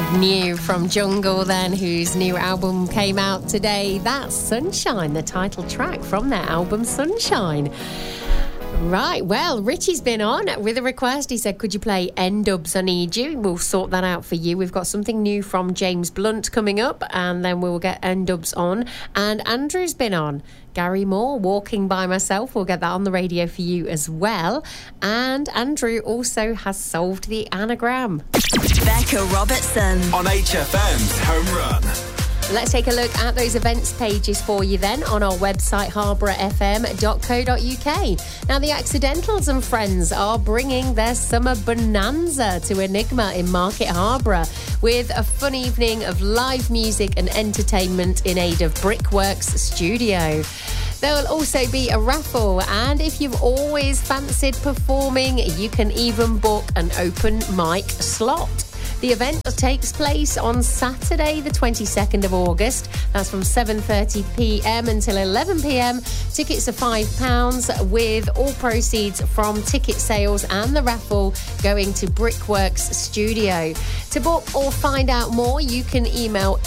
New from Jungle then, whose new album came out today. That's Sunshine, the title track from their album Sunshine. Right, well, Richie's been on with a request. He said, could you play N-Dubs, I Need You? We'll sort that out for you. We've got something new from James Blunt coming up, and then we'll get N-Dubs on. And Andrew's been on. Gary Moore, Walking by Myself. We'll get that on the radio for you as well. And Andrew also has solved the anagram. Becca Robertson on HFM's Home Run. Let's take a look at those events pages for you then on our website, harbourfm.co.uk. Now, the Accidentals and Friends are bringing their summer bonanza to Enigma in Market Harborough with a fun evening of live music and entertainment in aid of Brickworks Studio. There will also be a raffle, and if you've always fancied performing, you can even book an open mic slot. The event takes place on Saturday, the 22nd of August. That's from 7:30pm until 11pm. Tickets are £5, with all proceeds from ticket sales and the raffle going to Brickworks Studio. To book or find out more, you can email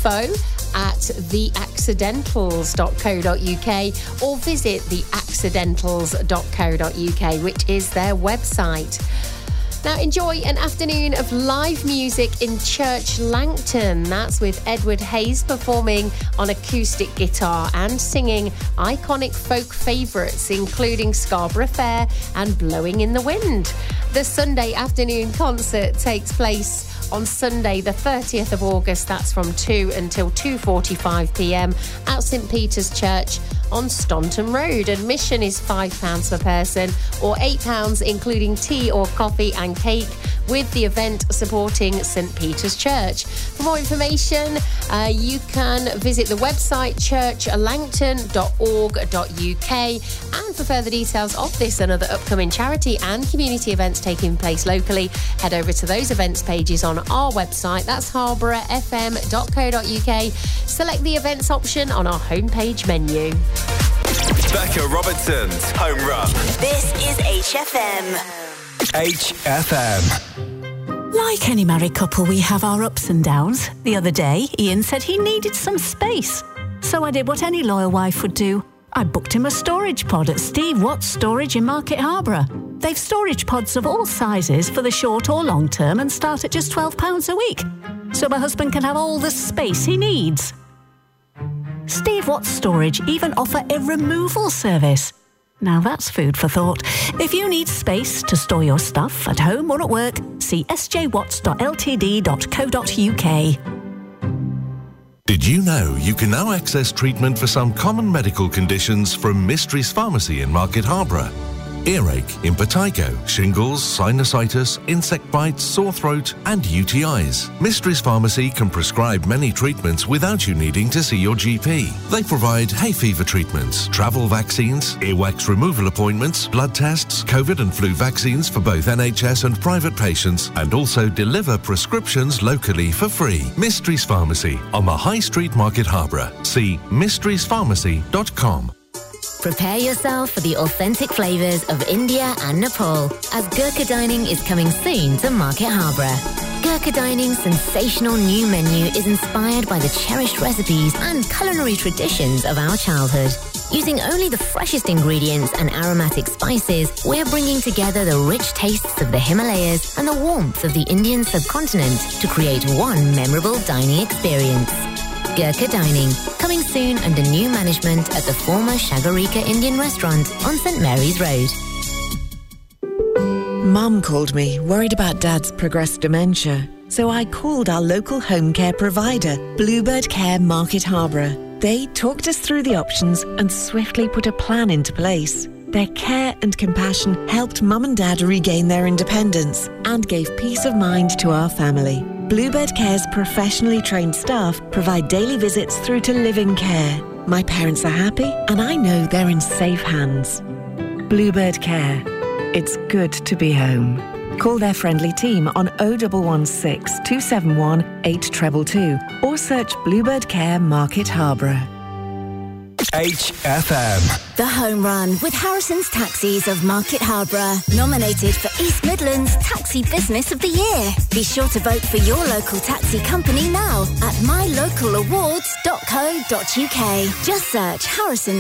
info@theaccidentals.co.uk or visit theaccidentals.co.uk, which is their website. Now, enjoy an afternoon of live music in Church Langton. That's with Edward Hayes performing on acoustic guitar and singing iconic folk favourites, including Scarborough Fair and Blowing in the Wind. The Sunday afternoon concert takes place on Sunday, the 30th of August. That's from 2 until 2:45pm at St Peter's Church on Staunton Road. Admission is £5 per person or £8 including tea or coffee and cake, with the event supporting St Peter's Church. For more information, you can visit the website churchlangton.org.uk, and for further details of this and other upcoming charity and community events taking place locally, head over to those events pages on our website. That's harbourfm.co.uk. Select the events option on our homepage menu. Becca Robertson's Home Run. This is HFM. HFM. Like any married couple, we have our ups and downs. The other day, Ian said he needed some space. So I did what any loyal wife would do. I booked him a storage pod at Steve Watts Storage in Market Harborough. They've storage pods of all sizes for the short or long term and start at just £12 a week. So my husband can have all the space he needs. Steve Watts Storage even offer a removal service. Now that's food for thought. If you need space to store your stuff at home or at work, see sjwatts.ltd.co.uk. Did you know you can now access treatment for some common medical conditions from Mysteries Pharmacy in Market Harborough? Earache, impetigo, shingles, sinusitis, insect bites, sore throat and UTIs. Mysteries Pharmacy can prescribe many treatments without you needing to see your GP. They provide hay fever treatments, travel vaccines, earwax removal appointments, blood tests, COVID and flu vaccines for both NHS and private patients, and also deliver prescriptions locally for free. Mysteries Pharmacy on the High Street, Market Harborough. See mysteriespharmacy.com. Prepare yourself for the authentic flavours of India and Nepal, as Gurkha Dining is coming soon to Market Harborough. Gurkha Dining's sensational new menu is inspired by the cherished recipes and culinary traditions of our childhood. Using only the freshest ingredients and aromatic spices, we're bringing together the rich tastes of the Himalayas and the warmth of the Indian subcontinent to create one memorable dining experience. Gurkha Dining, coming soon under new management at the former Shagarika Indian restaurant on St Mary's Road. Mum called me, worried about Dad's progressed dementia. So I called our local home care provider, Bluebird Care Market Harborough. They talked us through the options and swiftly put a plan into place. Their care and compassion helped Mum and Dad regain their independence and gave peace of mind to our family. Bluebird Care's professionally trained staff provide daily visits through to living care. My parents are happy and I know they're in safe hands. Bluebird Care. It's good to be home. Call their friendly team on 0116 271 8222 or search Bluebird Care Market Harborough. HFM. The Home Run with Harrison's Taxis of Market Harborough. Nominated for East Midlands Taxi Business of the Year. Be sure to vote for your local taxi company now at mylocalawards.co.uk. Just search Harrison